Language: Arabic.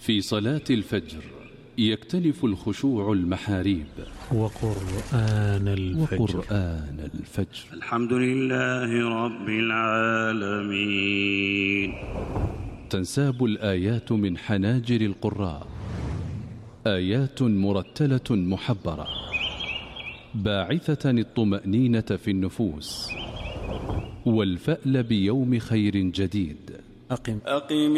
في صلاة الفجر يكتنف الخشوع المحاريب وقرآن الفجر. الحمد لله رب العالمين. تنساب الآيات من حناجر القراء، آيات مرتلة محبرة باعثة الطمأنينة في النفوس والفأل بيوم خير جديد. أقم